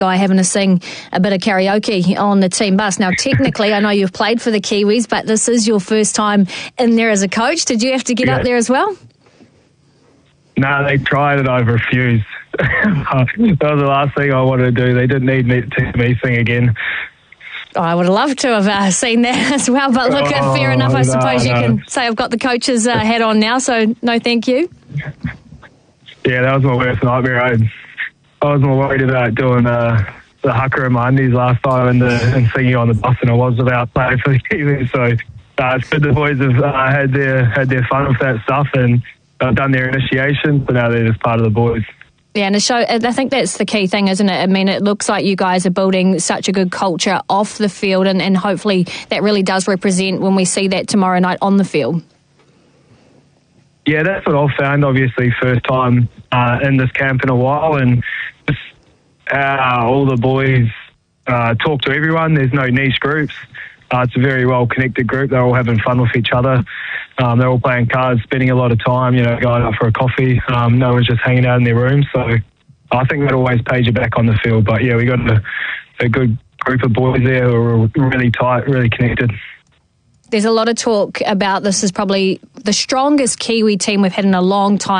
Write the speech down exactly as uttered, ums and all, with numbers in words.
guy having to sing a bit of karaoke on the team bus. Now, technically, I know you've played for the Kiwis, but this is your first time in there as a coach. Did you have to get yeah. up there as well? No, they tried and I refused. That was the last thing I wanted to do. They didn't need me to me sing again. Oh, I would have loved to have uh, seen that as well, but look, oh, fair enough. I no, suppose no. you can say I've got the coach's uh, hat on now, so no thank you. Yeah, that was my worst nightmare. I, I was more worried about doing uh, the haka in my undies last time and, the, and singing on the bus than I was about playing for the Kiwis. So uh, it's good the boys have uh, had their had their fun with that stuff and uh, done their initiation, so now they're just part of the boys. Yeah, and a show, I think that's the key thing, isn't it? I mean, it looks like you guys are building such a good culture off the field, and, and hopefully that really does represent when we see that tomorrow night on the field. Yeah, that's what I've found, obviously, first time uh, in this camp in a while, and just uh, all the boys uh, talk to everyone. There's no niche groups. Uh, it's a very well-connected group. They're all having fun with each other. Um, they're all playing cards, spending a lot of time, you know, going out for a coffee. Um, no one's just hanging out in their room. So I think that always pays you back on the field. But, yeah, we got a, a good group of boys there who are really tight, really connected. There's a lot of talk about this is probably the strongest Kiwi team we've had in a long time.